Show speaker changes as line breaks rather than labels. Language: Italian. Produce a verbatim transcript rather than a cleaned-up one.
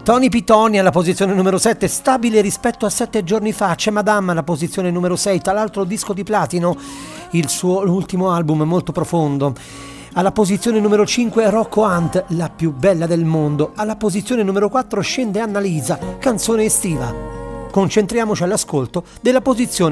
Tony Pitoni alla posizione numero sette, stabile rispetto a sette giorni fa. C'è Madame alla posizione numero sei, tra l'altro disco di platino, il suo ultimo album molto profondo. Alla posizione numero cinque Rocco Hunt, La più bella del mondo. Alla posizione numero quattro scende Annalisa, Canzone estiva. Concentriamoci all'ascolto della posizione